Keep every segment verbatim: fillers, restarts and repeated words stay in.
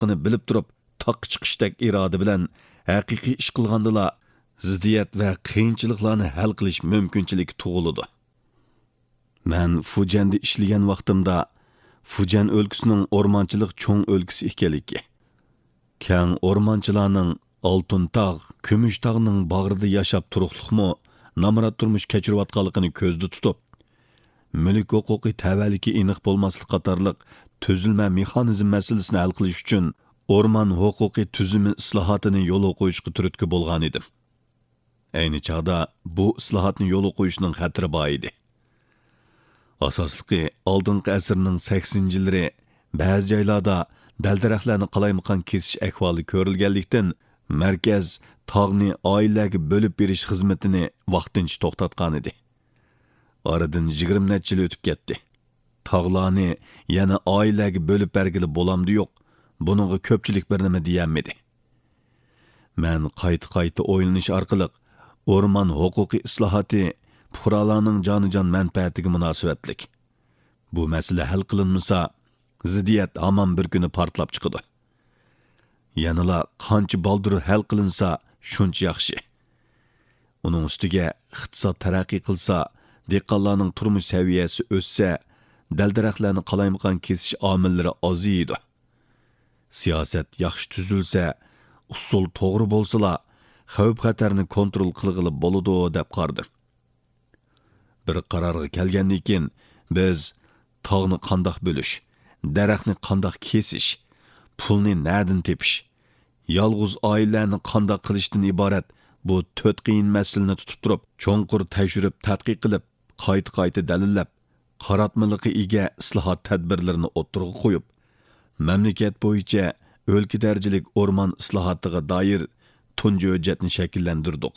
borliqini bilib turib, taqqa chiqishdek iroda bilan haqiqiy ish qilgandila ziddiyat va qiyinchiliklarni hal qilish mumkinchiligi tug'iladi. Men Fujanda ishlagan vaqtimda Fujan o'lkasining o'rmonchilik cho'ng o'lkasi ekanligi, keng o'rmonchilarning Oltin tog', Kumush tog'ning bag'rida yashab turuqliqmi namrat turmush kechirayotganligini ko'zda tutib, mulk huquqi tavalliki aniq bo'lmaslik qatorliq tuzilma mexanizm masalasini hal qilish uchun o'rmon huquqiy tuzumi islohotini yo'l qo'yishga turtki bo'lgan edim. Ayni chog'da bu islohotni yo'l qo'yishning xatiri bor edi. Asosligi oldingi asrning saksoninchi yillari ba'zi joylarda dal-daraxtlarni qalaymaqan kesish ahvoli ko'rilganlikdan markaz tog'ni oilaga bo'lib berish xizmatini vaqtincha to'xtatgan edi. Oradan yigirma necha yil o'tib ketdi. Tog'larni yana oilaga bo'lib bergili bo'lamdi yo'q. Buningga ko'pchilik bir nima deyolmadi. Men qayta-qayta o'ylanish orqali o'rmon huquqiy islohoti fuqarolarning jonijon manfaatiga munosabatlik. Bu masala hal qilinmasa, ziddiyat hamon bir kuni portlab chiqadi. Yanala qancha baldur hal qilinsa, shuncha yaxshi. Uning ustiga iqtisod taraqqiy qilsa, dehqonlarning turmush saviyasi o'ssa, dal-daraxtlarni qalaymaqan kesish omillari oziydi. Siyosat yaxshi tuzilsa, usul to'g'ri bo'lsa, xavf-xatarni kontrol qilg'ili bo'ladi deb qardim. Bir qarorga kelgandan keyin biz tog'ni qandoq bo'lish, daraxtni qandoq kesish, pulni na'dan tepish, yolg'iz oilalarni qandoq qilishdan iborat bu to'rt qiyin masalani tutib turib, cho'nqur tekshirib, tadqiq qilib, qayta-qayta dalillab, qaratmaliqi ega islohot tadbirlarini o'ttirg'a qo'yib, mamlakat bo'yicha o'lka darajalik o'rmon islohotiga doir tunji hujjatni shakllantirdik.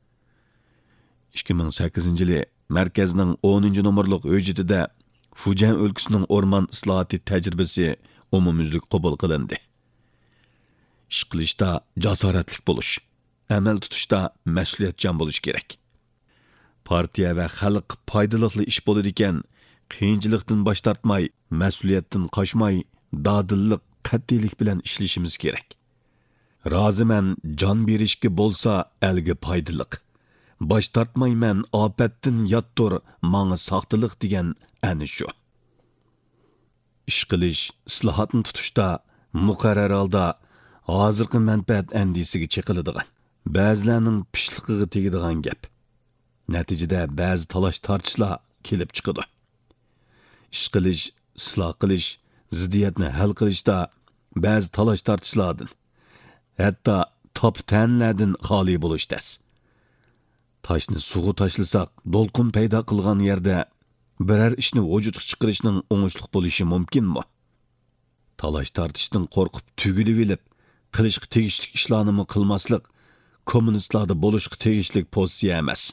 ikki ming sakkizinchi yili markazning o'ninchi nomerlik hujjatida Fujan o'lkasining o'rmon islohoti tajribasi umumyuzlik qabul qilindi. Ish qilishda jasoratli bo'lish, amal tutishda mas'uliyatchan bo'lish kerak. Partiya va xalq foydali ish bo'ladi ekan, qiyinchilikdan bosh tortmay, mas'uliyatdan qochmay, dadillik, qat'iylik bilan ishlashimiz kerak. Roziman jon berishga bo'lsa, elga foydaliq. Bosh tortmayman, ofatdan yottur, menga soxtalik degan ana shu. Ish qilish, islohotni tutishda muqarrar holda hozirgi manfaat andisiga chiqiladigan, ba'zilarning pishliqiga tegadigan gap. Natijada ba'zi talash tortishlar kelib chiqadi. Ish qilish, isloh qilish, ziddiyatni hal qilishda ba'zi talash tortishlardan, hatto top-tanlardan xoli bo'lishdas. Taşni suğu tashlasak, dolqin paydo qilgan yerda biror ishni vujudga chiqarishning o'ngishli bo'lishi mumkinmi? Talash tortishdan qo'rqib tugilib olib, qilishga tegishli ishlarni qilmaslik kommunistlarda bo'lishga tegishli pozitsiya emas.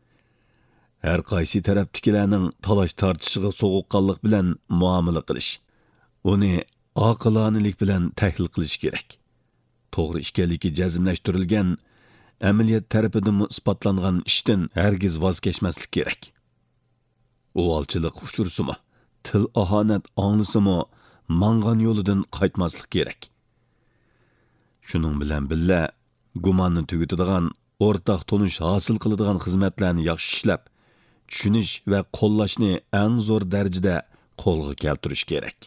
Har qaysi tarafdagilarning talash tortishiga so'g'uqqanlik bilan muomala qilish, uni oqilonalik bilan tahlil qilish kerak. To'g'ri ishkanligi jazmlashtirilgan amaliyat tarafidan isbotlangan ishdan hargiz voz kechmaslik kerak. Uvalchilik uchursimi, til ahonat anglisimi, mangan yo'lidan qaytmaslik kerak. Shuning bilan billa gumonni tugitadigan, o'rtaq tonish hosil qiladigan xizmatlarni yaxshi ishlab, tushunish va qo'llashni eng zo'r darajada qo'lga keltirish kerak.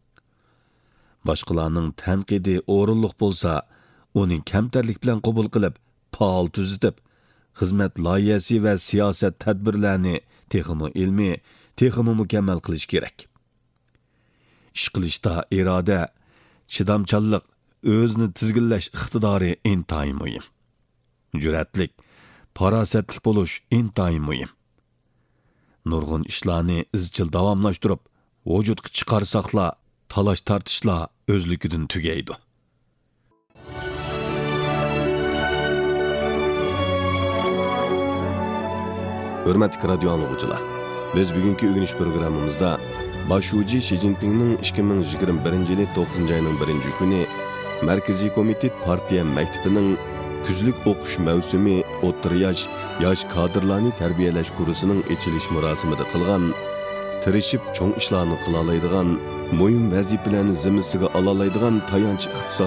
Boshqalarning tanqidi o'rinliq bo'lsa, uning kamtarlik bilan qabul qilib, faol tuzitib, xizmat loyihasi va siyosat tadbirlarini texmi ilmiy, texmi mukammal qilish kerak. Ish qilishda iroda, chidamchanlik, o'zni tizginlash iqtidori intayin muhim. Jur'atlik, farosatlik bo'lish intayin muhim. Nurg'un ishlarni izchil davomlashtirib, vujudga chiqarsaqla, talash tortishlar o'zligidan tugaydi. Hürmetli radyo anlıqçılar, biz bugünkü ögünüş programımızda Başuji Xi Jinping'nin ikki ming yigirma birinchi yili to'qqizinchi ayning birinchi kuni Markaziy komitet partiya maktabining kuzlik o'qish mavsumi o'rta yosh yosh kadrlarni tarbiyalash kursining ochilish marosimida qilgan tirishib cho'ng ishlarni qila oladigan, muhim vazifalarni zimmasiga ola oladigan tayanch iqtisod